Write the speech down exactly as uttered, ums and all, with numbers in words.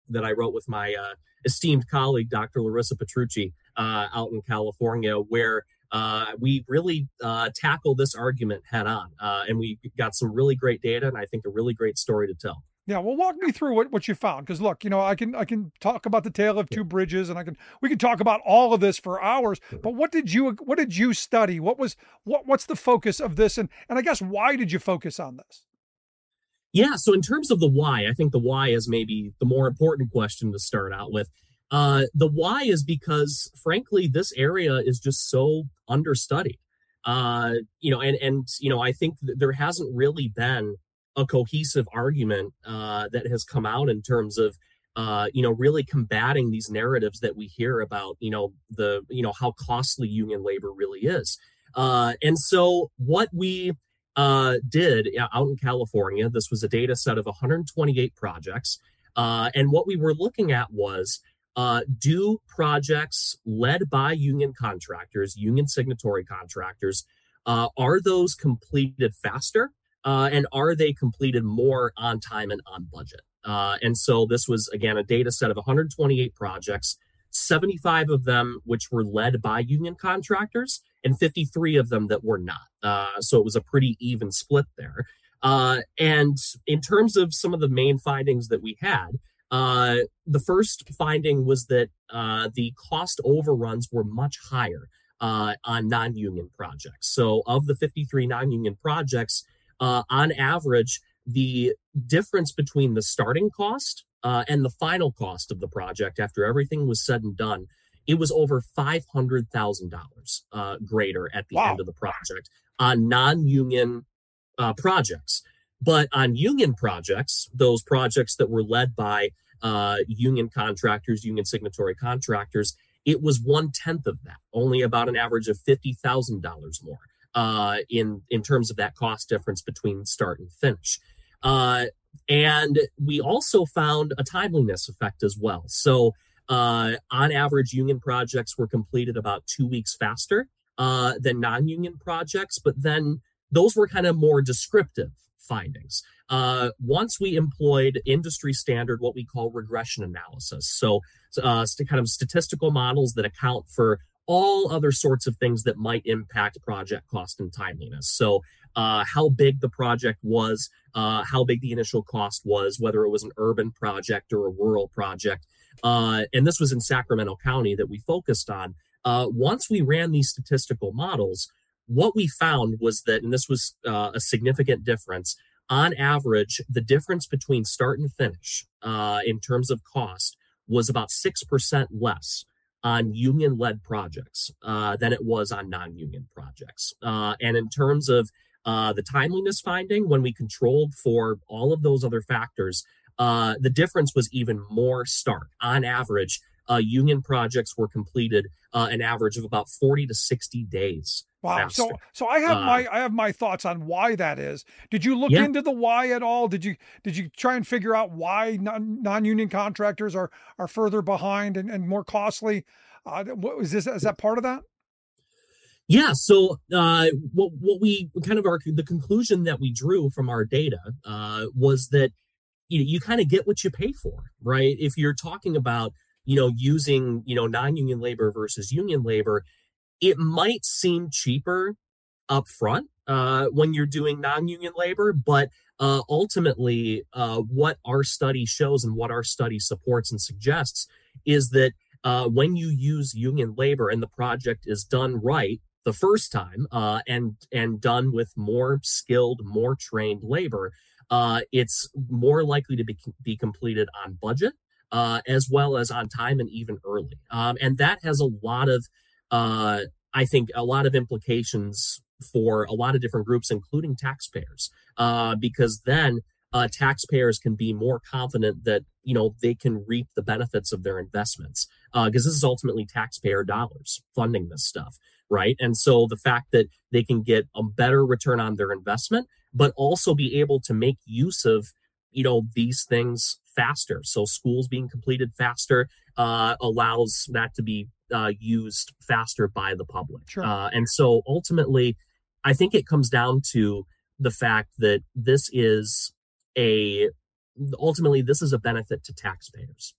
that I wrote with my uh, esteemed colleague, Doctor Larissa Petrucci, uh, out in California, where uh, we really uh, tackle this argument head on. Uh, and we got some really great data and I think a really great story to tell. Yeah, well, walk me through what, what you found. Because look, you know, I can I can talk about the tale of two bridges, and I can we can talk about all of this for hours. But what did you what did you study? What was what what's the focus of this? And and I guess why did you focus on this? Yeah, so in terms of the why, I think the why is maybe the more important question to start out with. Uh, the why is because, frankly, this area is just so understudied. Uh, you know, and and you know, I think that there hasn't really been a cohesive argument uh, that has come out in terms of, uh, you know, really combating these narratives that we hear about, you know, the, you know, how costly union labor really is. Uh, and so what we uh, did out in California, this was a data set of one hundred twenty-eight projects. Uh, and what we were looking at was, uh, do projects led by union contractors, union signatory contractors, uh, are those completed faster? Uh, and are they completed more on time and on budget? Uh, and so this was, again, a data set of one hundred twenty-eight projects, seventy-five of them which were led by union contractors and fifty-three of them that were not. Uh, so it was a pretty even split there. Uh, and in terms of some of the main findings that we had, uh, the first finding was that uh, the cost overruns were much higher uh, on non-union projects. So of the fifty-three non-union projects, Uh, on average, the difference between the starting cost uh, and the final cost of the project after everything was said and done, it was over five hundred thousand dollars uh, greater at the Wow. end of the project on non-union uh, projects. But on union projects, those projects that were led by uh, union contractors, union signatory contractors, it was one-tenth of that, only about an average of fifty thousand dollars more. Uh, in in terms of that cost difference between start and finish. Uh, and we also found a timeliness effect as well. So uh, on average, union projects were completed about two weeks faster uh, than non-union projects, but then those were kind of more descriptive findings. Uh, once we employed industry standard, what we call regression analysis. So uh, kind of statistical models that account for all other sorts of things that might impact project cost and timeliness. So uh, how big the project was, uh, how big the initial cost was, whether it was an urban project or a rural project. Uh, and this was in Sacramento County that we focused on. Uh, once we ran these statistical models, what we found was that, and this was uh, a significant difference, on average, the difference between start and finish uh, in terms of cost was about six percent less on union-led projects uh, than it was on non-union projects. Uh, and in terms of uh, the timeliness finding, when we controlled for all of those other factors, uh, the difference was even more stark. On average, uh, union projects were completed uh, an average of about forty to sixty days. Wow. Faster. So so I have Uh, my I have my thoughts on why that is. Did you look yeah. into the why at all? Did you did you try and figure out why non, non-union contractors are are further behind and, and more costly? Uh, what was this? Is that part of that? Yeah. So uh, what what we kind of our the conclusion that we drew from our data uh, was that you you kind of get what you pay for, right? If you're talking about you know using you know non-union labor versus union labor, it might seem cheaper up front uh, when you're doing non-union labor, but uh, ultimately, uh, what our study shows and what our study supports and suggests is that uh, when you use union labor and the project is done right the first time uh, and and done with more skilled, more trained labor, uh, it's more likely to be be completed on budget uh, as well as on time and even early. Um, and that has a lot of uh, I think a lot of implications for a lot of different groups, including taxpayers, uh, because then uh, taxpayers can be more confident that, you know, they can reap the benefits of their investments, because uh, this is ultimately taxpayer dollars funding this stuff, right? And so the fact that they can get a better return on their investment, but also be able to make use of, you know, these things faster. So schools being completed faster uh, allows that to be Uh, used faster by the public. Sure. Uh, and so ultimately, I think it comes down to the fact that this is a, ultimately, this is a benefit to taxpayers.